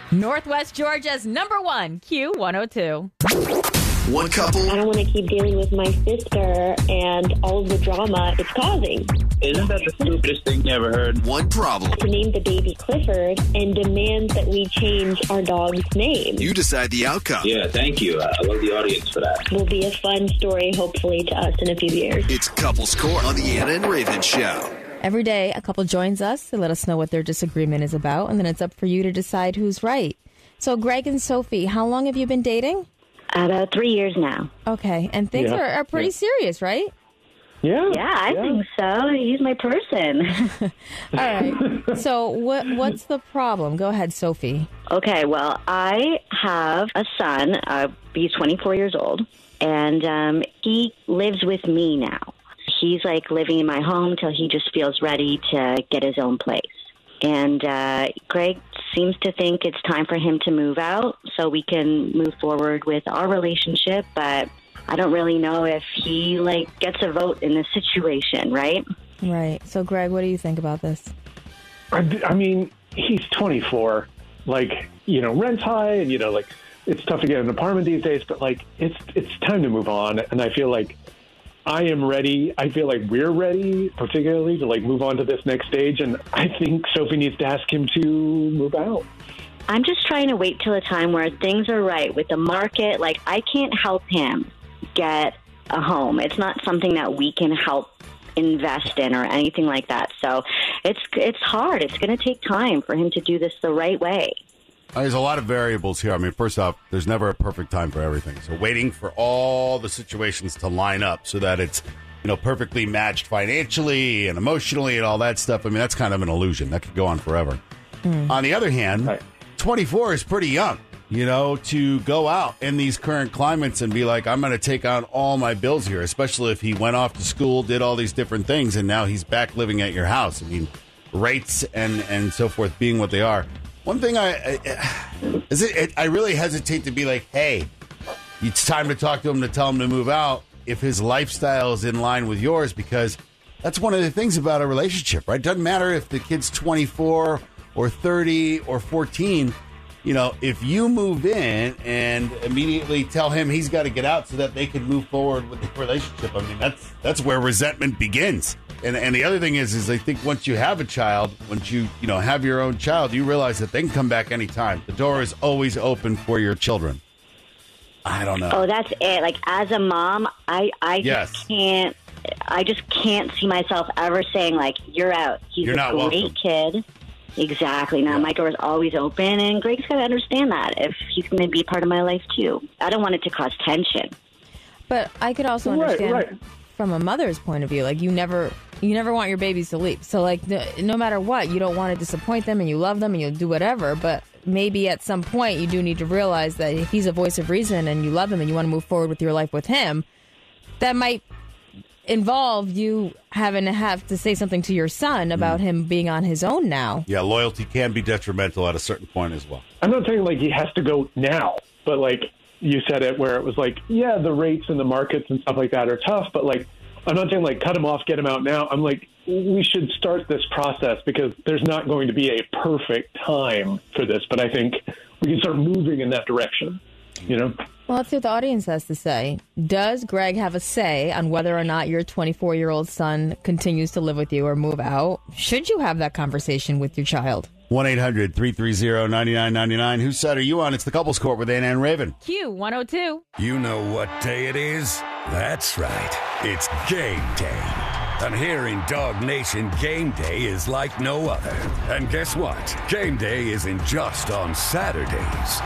Northwest Georgia's #1 Q102. One couple. I don't want to keep dealing with my sister and all of the drama it's causing. Isn't that the stupidest thing you ever heard? One problem. To name the baby Clifford and demands that we change our dog's name. You decide the outcome. Yeah, thank you. I love the audience for that. Will be a fun story, hopefully, to us in a few years. It's Couples Court on the Anna and Raven Show. Every day, a couple joins us to let us know what their disagreement is about, and then it's up for you to decide who's right. So, Greg and Sophie, how long have you been dating? About 3 years now. Okay, and things are pretty serious, right? Yeah, I think so. He's my person. All right. So what's the problem? Go ahead, Sophie. Okay, well, I have a son. He's 24 years old, and he lives with me now. He's like living in my home till he just feels ready to get his own place. And Greg seems to think it's time for him to move out so we can move forward with our relationship, but I don't really know if he gets a vote in this situation, right? Right. So, Greg, what do you think about this? I mean, he's 24. Rent's high, and it's tough to get an apartment these days. But it's time to move on, and I feel like I am ready. I feel like we're ready, particularly to move on to this next stage. And I think Sophie needs to ask him to move out. I'm just trying to wait till a time where things are right with the market. I can't help him get a home. It's not something that we can help invest in or anything like that. So it's hard. It's going to take time for him to do this the right way. There's a lot of variables here. I mean, first off, there's never a perfect time for everything. So waiting for all the situations to line up so that it's, perfectly matched financially and emotionally and all that stuff. I mean, that's kind of an illusion. That could go on forever. On the other hand, 24 is pretty young, to go out in these current climates and be like, I'm going to take on all my bills here, especially if he went off to school, did all these different things, and now he's back living at your house. I mean, rates and so forth being what they are. One thing I really hesitate to be like, hey, it's time to talk to him to tell him to move out if his lifestyle is in line with yours, because that's one of the things about a relationship, right? It doesn't matter if the kid's 24 or 30 or 14. If you move in and immediately tell him he's got to get out so that they can move forward with the relationship, I mean, that's where resentment begins. And the other thing is I think once you have a child, once you have your own child, you realize that they can come back anytime. The door is always open for your children. I don't know. Oh, that's it. As a mom, I just can't see myself ever saying you're out. You're a great welcome. Kid. Exactly. Now my door is always open, and Greg's got to understand that if he's going to be part of my life too. I don't want it to cause tension. But I could also understand from a mother's point of view, you never want your babies to leave. So no matter what, you don't want to disappoint them, and you love them, and you'll do whatever. But maybe at some point you do need to realize that if he's a voice of reason and you love him and you want to move forward with your life with him, that might involve you having to have to say something to your son about him being on his own now. Yeah, loyalty can be detrimental at a certain point as well. I'm not saying he has to go now, but you said it where it was the rates and the markets and stuff like that are tough, but I'm not saying cut him off, get him out now. I'm we should start this process because there's not going to be a perfect time for this, but I think we can start moving in that direction, Well, let's see what the audience has to say. Does Greg have a say on whether or not your 24-year-old son continues to live with you or move out? Should you have that conversation with your child? 1-800-330-9999. Whose side are you on? It's the Couples Court with Anna and Raven. Q102. You know what day it is? That's right. It's game day. And here in Dog Nation, game day is like no other. And guess what? Game day isn't just on Saturdays.